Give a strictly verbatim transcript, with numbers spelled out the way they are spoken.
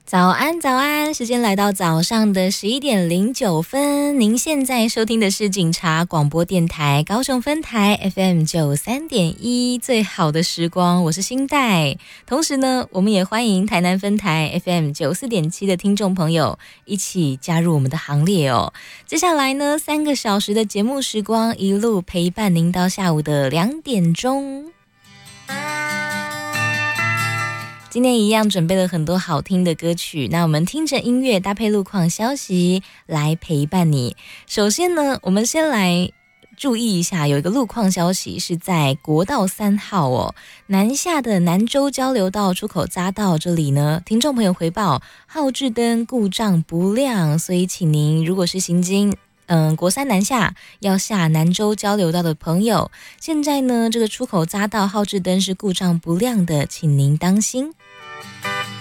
早安，早安！时间来到早上的十一点零九分。您现在收听的是警察广播电台高雄分台 F M 九三点一，最好的时光，我是新代。同时呢，我们也欢迎台南分台 F M 九四点七的听众朋友一起加入我们的行列哦。接下来呢，三个小时的节目时光，一路陪伴您到下午的两点钟。今天一样准备了很多好听的歌曲，那我们听着音乐搭配路况消息来陪伴你。首先呢，我们先来注意一下，有一个路况消息是在国道三号哦，南下的南州交流道出口匝道这里呢，听众朋友回报号志灯故障不亮，所以请您如果是行经嗯，国三南下要下南州交流道的朋友，现在呢这个出口匝道号志灯是故障不亮的，请您当心。